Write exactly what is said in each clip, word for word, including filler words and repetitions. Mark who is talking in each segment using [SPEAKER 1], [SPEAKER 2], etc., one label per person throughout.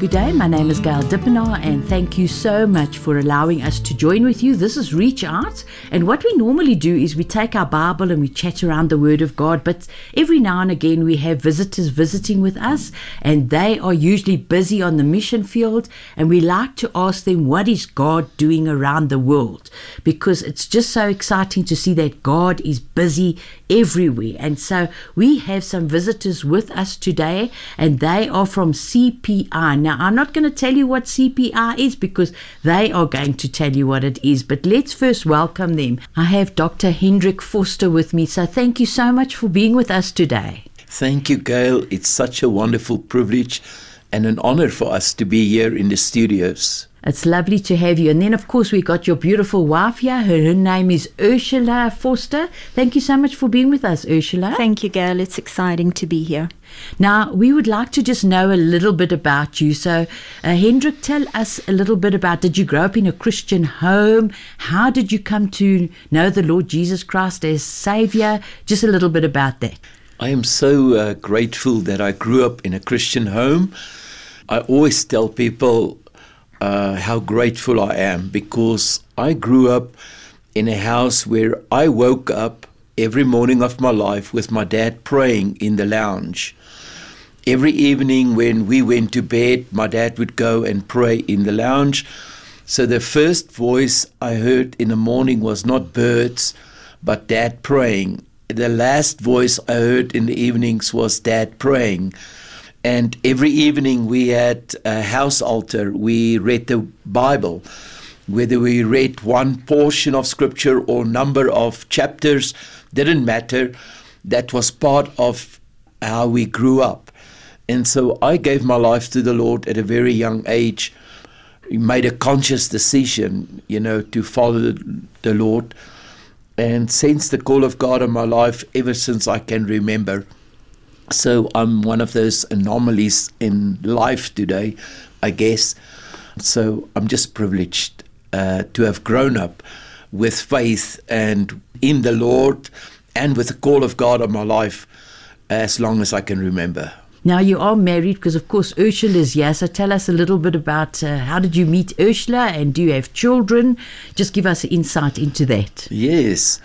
[SPEAKER 1] Good day, my name is Gail Dippenaar and thank you so much for allowing us to join with you. This is Reach Out, and what we normally do is we take our Bible and we chat around the Word of God, but every now and again we have visitors visiting with us and they are usually busy on the mission field, and we like to ask them, what is God doing around the world? Because it's just so exciting to see that God is busy everywhere. And so we have some visitors with us today, and they are from C P I. Now, I'm not going to tell you what C P I is because they are going to tell you what it is, but let's first welcome them. I have Doctor Hendrik Forster with me, so thank you so much for being with us today.
[SPEAKER 2] Thank you, Gail. It's such a wonderful privilege and an honor for us to be here in the studios.
[SPEAKER 1] It's lovely to have you. And then, of course, we got your beautiful wife here. Her, her name is Ursula Forster. Thank you so much for being with us, Ursula.
[SPEAKER 3] Thank you, Gail. It's exciting to be here.
[SPEAKER 1] Now, we would like to just know a little bit about you. So, uh, Hendrik, tell us a little bit about, did you grow up in a Christian home? How did you come to know the Lord Jesus Christ as Savior? Just a little bit about that.
[SPEAKER 2] I am so uh, grateful that I grew up in a Christian home. I always tell people Uh, how grateful I am, because I grew up in a house where I woke up every morning of my life with my dad praying in the lounge. Every evening when we went to bed, my dad would go and pray in the lounge. So the first voice I heard in the morning was not birds, but dad praying. The last voice I heard in the evenings was dad praying. And every evening we had a house altar. We read the Bible. Whether we read one portion of scripture or number of chapters, didn't matter. That was part of how we grew up. And so I gave my life to the Lord at a very young age. I made a conscious decision, you know, to follow the Lord. And sensed the call of God in my life ever since I can remember. So I'm one of those anomalies in life today, I guess. So I'm just privileged uh, to have grown up with faith and in the Lord and with the call of God on my life as long as I can remember.
[SPEAKER 1] Now, you are married because, of course, Ursula is here. So tell us a little bit about uh, how did you meet Ursula, and do you have children? Just give us insight into that.
[SPEAKER 2] Yes.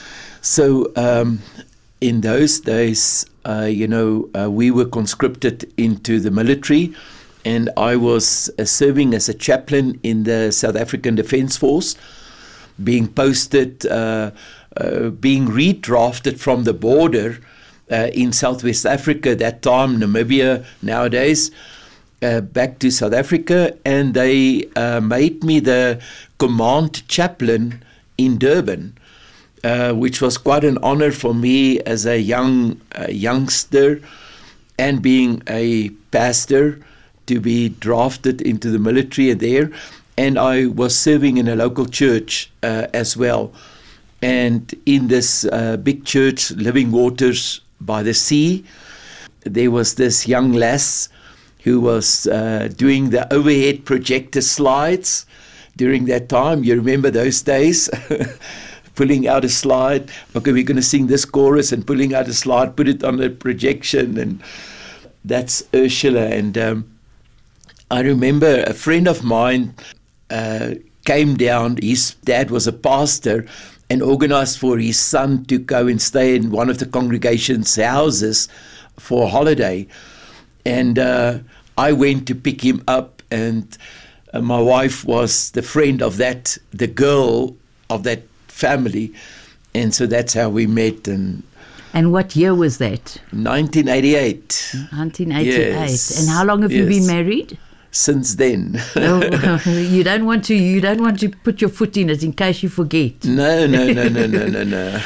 [SPEAKER 2] So um, in those days, Uh, you know, uh, we were conscripted into the military, and I was uh, serving as a chaplain in the South African Defence Force, being posted, uh, uh, being redrafted from the border uh, in Southwest Africa, that time, Namibia nowadays, uh, back to South Africa, and they uh, made me the command chaplain in Durban. Uh, which was quite an honor for me as a young uh, youngster and being a pastor to be drafted into the military there. And I was serving in a local church uh, as well. And in this uh, big church, Living Waters by the Sea, there was this young lass who was uh, doing the overhead projector slides during that time. You remember those days? Pulling out a slide, okay, we're going to sing this chorus, and pulling out a slide, put it on the projection, and that's Ursula. And um, I remember a friend of mine uh, came down. His dad was a pastor and organized for his son to go and stay in one of the congregation's houses for a holiday. And uh, I went to pick him up, and uh, my wife was the friend of that, the girl of that family, and so that's how we met. And
[SPEAKER 1] and what year was that?
[SPEAKER 2] nineteen eighty-eight.
[SPEAKER 1] nineteen eighty-eight.
[SPEAKER 2] Yes.
[SPEAKER 1] And how long have
[SPEAKER 2] yes.
[SPEAKER 1] you been married?
[SPEAKER 2] Since then.
[SPEAKER 1] Oh, you don't want to. You don't want to put your foot in it in case you forget.
[SPEAKER 2] No, no, no, no, no, no, no.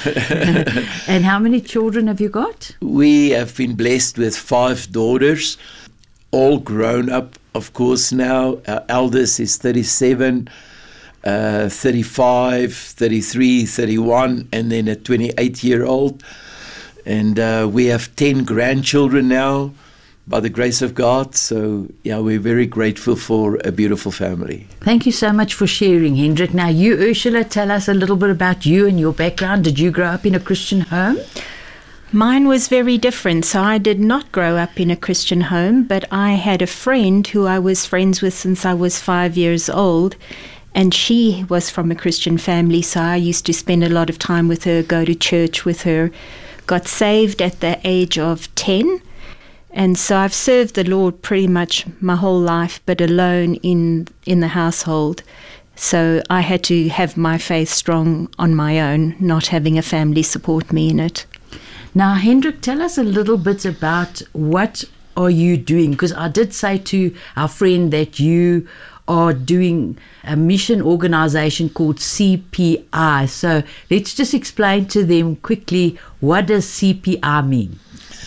[SPEAKER 1] And how many children have you got?
[SPEAKER 2] We have been blessed with five daughters, all grown up, of course. Now our eldest is thirty-seven. Uh, thirty-five, thirty-three, thirty-one, and then a twenty-eight-year-old. And uh, we have ten grandchildren now, by the grace of God. So, yeah, we're very grateful for a beautiful family.
[SPEAKER 1] Thank you so much for sharing, Hendrik. Now, you, Ursula, tell us a little bit about you and your background. Did you grow up in a Christian home?
[SPEAKER 3] Mine was very different. So I did not grow up in a Christian home, but I had a friend who I was friends with since I was five years old. And she was from a Christian family, so I used to spend a lot of time with her, go to church with her. Got saved at the age of ten. And so I've served the Lord pretty much my whole life, but alone in, in the household. So I had to have my faith strong on my own, not having a family support me in it.
[SPEAKER 1] Now, Hendrik, tell us a little bit about what are you doing? Because I did say to our friend that you are doing a mission organization called C P I. So let's just explain to them quickly, what does C P I mean?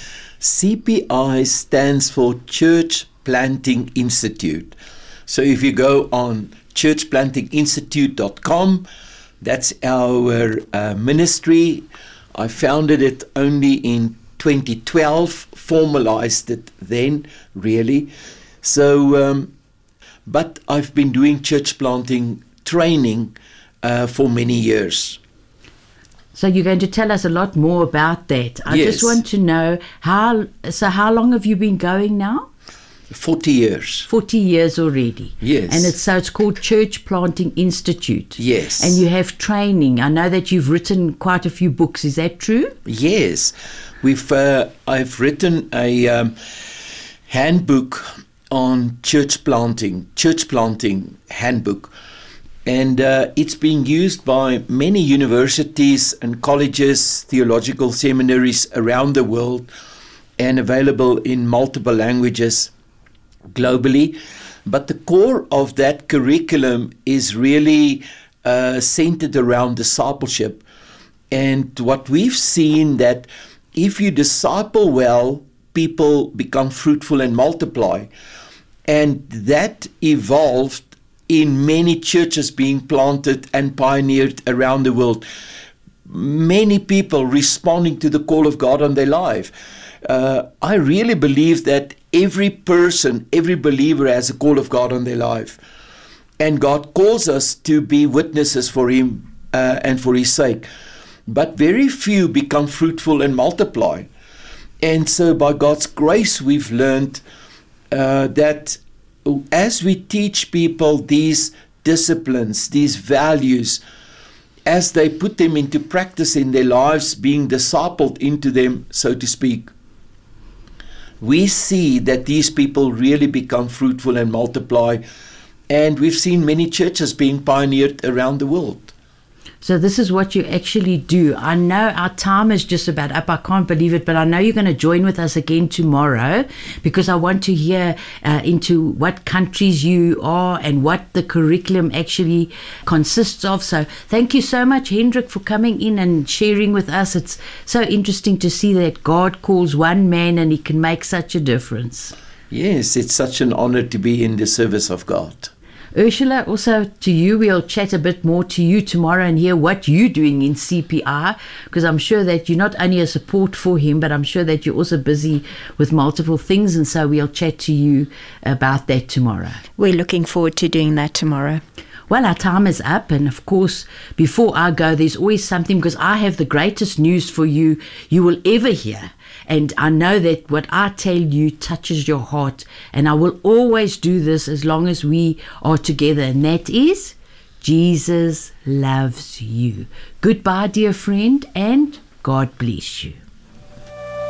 [SPEAKER 2] C P I stands for Church Planting Institute. So if you go on church planting institute dot com, that's our uh, ministry. I founded it only in twenty twelve, formalized it then, really. So, um, but I've been doing church planting training uh, for many years.
[SPEAKER 1] So you're going to tell us a lot more about that. I
[SPEAKER 2] Yes.
[SPEAKER 1] just want to know, how. so how long have you been going now?
[SPEAKER 2] forty years.
[SPEAKER 1] forty years already.
[SPEAKER 2] Yes.
[SPEAKER 1] And it's so it's called Church Planting Institute.
[SPEAKER 2] Yes.
[SPEAKER 1] And you have training. I know that you've written quite a few books. Is that true?
[SPEAKER 2] Yes, we've. Uh, I've written a um, handbook on church planting, church planting handbook, and uh, it's being used by many universities and colleges, theological seminaries around the world, and available in multiple languages globally. But the core of that curriculum is really uh, centered around discipleship. And what we've seen, that if you disciple well, people become fruitful and multiply. And that evolved in many churches being planted and pioneered around the world. Many people responding to the call of God on their life. Uh, I really believe that every person, every believer has a call of God on their life. And God calls us to be witnesses for Him uh, and for His sake. But very few become fruitful and multiply. And so by God's grace, we've learned uh, that as we teach people these disciplines, these values, as they put them into practice in their lives, being discipled into them, so to speak, we see that these people really become fruitful and multiply. And we've seen many churches being pioneered around the world.
[SPEAKER 1] So this is what you actually do. I know our time is just about up. I can't believe it, but I know you're going to join with us again tomorrow, because I want to hear uh, into what countries you are and what the curriculum actually consists of. So thank you so much, Hendrik, for coming in and sharing with us. It's so interesting to see that God calls one man and He can make such a difference.
[SPEAKER 2] Yes, it's such an honor to be in the service of God.
[SPEAKER 1] Ursula, also to you, we'll chat a bit more to you tomorrow and hear what you're doing in C P I, because I'm sure that you're not only a support for him, but I'm sure that you're also busy with multiple things, and so we'll chat to you about that tomorrow.
[SPEAKER 3] We're looking forward to doing that tomorrow.
[SPEAKER 1] Well, our time is up, and of course, before I go, there's always something, because I have the greatest news for you you will ever hear. And I know that what I tell you touches your heart, and I will always do this as long as we are together, and that is, Jesus loves you. Goodbye, dear friend, and God bless you.